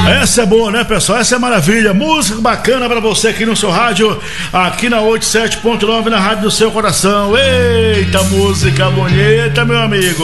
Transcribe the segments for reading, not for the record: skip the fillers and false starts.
Essa é boa, né, pessoal? Essa é maravilha. Música bacana pra você aqui no seu rádio, aqui na 87.9, na rádio do seu coração. Eita, música bonita, meu amigo.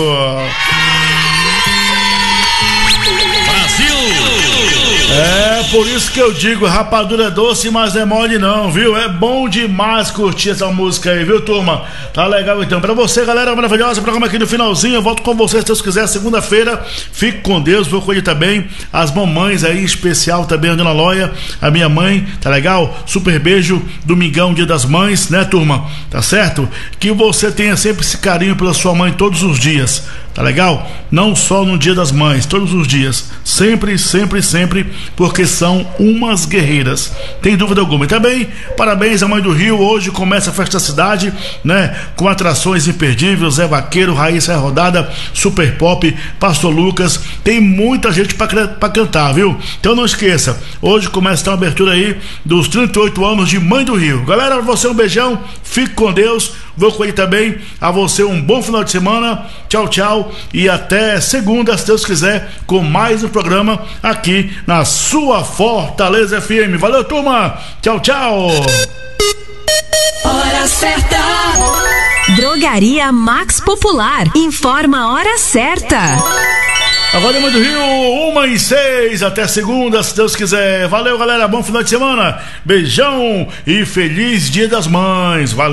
É por isso que eu digo, rapadura é doce, mas não é mole não, viu? É bom demais curtir essa música aí, viu, turma? Tá legal então. Pra você, galera maravilhosa, programa aqui no finalzinho, eu volto com você se Deus quiser, segunda-feira. Fique com Deus, vou colher também as mamães aí, em especial também a Dona Loia, a minha mãe, tá legal? Super beijo, domingão, dia das mães, né, turma? Tá certo? Que você tenha sempre esse carinho pela sua mãe todos os dias, tá legal? Não só no dia das mães, todos os dias. Sempre, sempre, sempre, porque são umas guerreiras, tem dúvida alguma. E também, parabéns à Mãe do Rio. Hoje começa a festa da cidade, né? Com atrações imperdíveis, Zé Vaqueiro, Raíssa Rodada, Super Pop, Pastor Lucas. Tem muita gente pra cantar, viu? Então não esqueça, hoje começa a abertura aí dos 38 anos de Mãe do Rio. Galera, pra você um beijão, fique com Deus. Vou com ele também. A você um bom final de semana. Tchau, tchau. E até segunda, se Deus quiser, com mais um programa aqui na sua Fortaleza FM. Valeu, turma. Tchau, tchau. Hora certa. Drogaria Max Popular. Informa a hora certa. Agora, Mãe do Rio, 1h06, até segunda, se Deus quiser. Valeu, galera, bom final de semana. Beijão e feliz Dia das Mães. Valeu.